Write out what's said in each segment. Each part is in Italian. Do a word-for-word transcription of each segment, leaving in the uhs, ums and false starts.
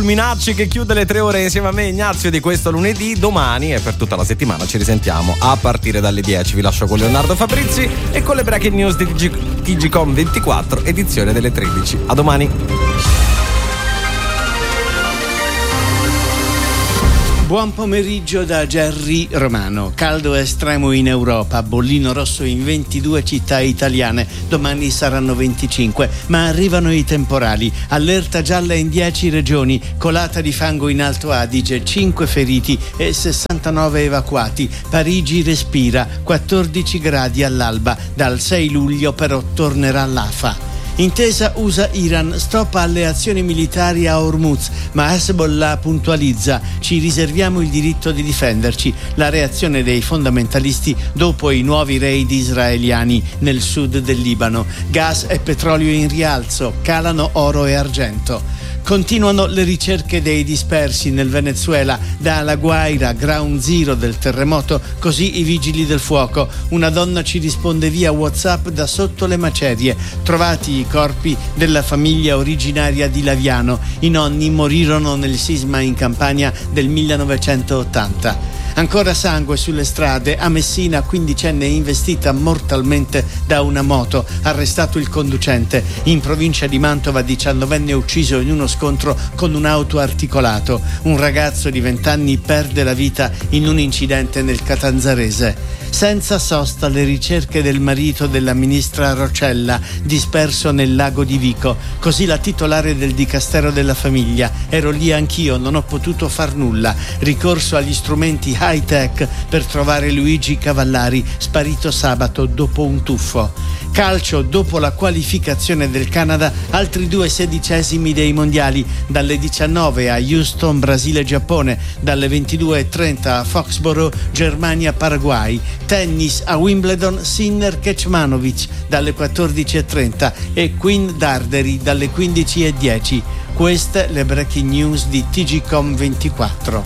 Minacci che chiude le tre ore insieme a me, Ignazio, di questo lunedì. Domani e per tutta la settimana ci risentiamo a partire dalle dieci. Vi lascio con Leonardo Fabrizi e con le breaking news di T G Com ventiquattro, edizione delle tredici. A domani. Buon pomeriggio da Gerry Romano. Caldo estremo in Europa, bollino rosso in ventidue città italiane, domani saranno venticinque, ma arrivano i temporali. Allerta gialla in dieci regioni, colata di fango in Alto Adige, cinque feriti e sessantanove evacuati. Parigi respira, quattordici gradi all'alba. Dal sei luglio però tornerà l'A F A. Intesa U S A-Iran, stop alle azioni militari a Hormuz, ma Hezbollah puntualizza: ci riserviamo il diritto di difenderci. La reazione dei fondamentalisti dopo i nuovi raid israeliani nel sud del Libano. Gas e petrolio in rialzo, calano oro e argento. Continuano le ricerche dei dispersi nel Venezuela, da La Guaira, ground zero del terremoto, così i vigili del fuoco. Una donna ci risponde via WhatsApp da sotto le macerie. Trovati i corpi della famiglia originaria di Laviano. I nonni morirono nel sisma in Campania del millenovecentottanta. Ancora sangue sulle strade. A Messina, quindicenne investita mortalmente da una moto, arrestato il conducente. In provincia di Mantova, diciannovenne ucciso in uno scontro con un auto articolato. Un ragazzo di vent'anni perde la vita in un incidente nel Catanzarese. Senza sosta le ricerche del marito della ministra Roccella, disperso nel lago di Vico. Così la titolare del Dicastero della Famiglia: ero lì anch'io, non ho potuto far nulla. Ricorso agli strumenti high tech per trovare Luigi Cavallari, sparito sabato dopo un tuffo. Calcio, dopo la qualificazione del Canada, altri due sedicesimi dei mondiali. Dalle diciannove a Houston, Brasile-Giappone. Dalle ventidue e trenta a Foxborough, Germania-Paraguay. Tennis a Wimbledon, Sinner-Kecmanovic dalle quattordici e trenta e Queen Darderi dalle quindici e dieci. Queste le breaking news di T G Com ventiquattro.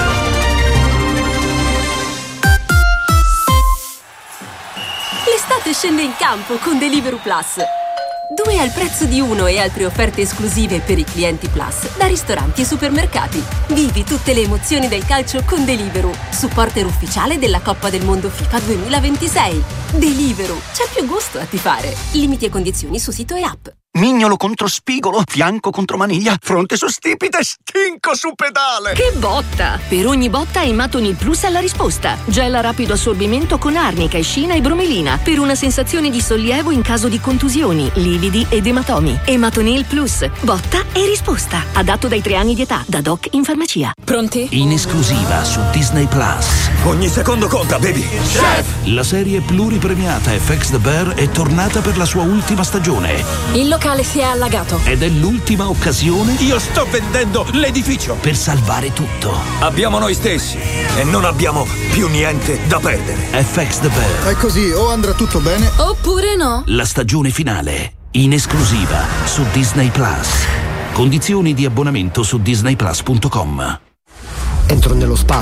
L'estate scende in campo con Deliveroo Plus. Due al prezzo di uno e altre offerte esclusive per i clienti Plus da ristoranti e supermercati. Vivi tutte le emozioni del calcio con Deliveroo, supporter ufficiale della Coppa del Mondo FIFA duemilaventisei. Deliveroo, c'è più gusto a tifare. Limiti e condizioni su sito e app. Mignolo contro spigolo, fianco contro maniglia, fronte su stipite, stinco su pedale. Che botta! Per ogni botta Ematonil Plus ha la risposta. Gel a rapido assorbimento con arnica, escina e bromelina per una sensazione di sollievo in caso di contusioni, lividi ed ematomi. Ematonil Plus, botta e risposta. Adatto dai tre anni di età, da doc in farmacia. Pronti? In esclusiva su Disney Plus. Ogni secondo conta, baby. Chef! La serie pluripremiata F X The Bear è tornata per la sua ultima stagione. Il locale si è allagato. Ed è l'ultima occasione. Io sto vendendo l'edificio per salvare tutto. Abbiamo noi stessi e non abbiamo più niente da perdere. F X The Bear. È così, o andrà tutto bene oppure no. La stagione finale in esclusiva su Disney Plus. Condizioni di abbonamento su disney plus punto com. Entro nello spazio.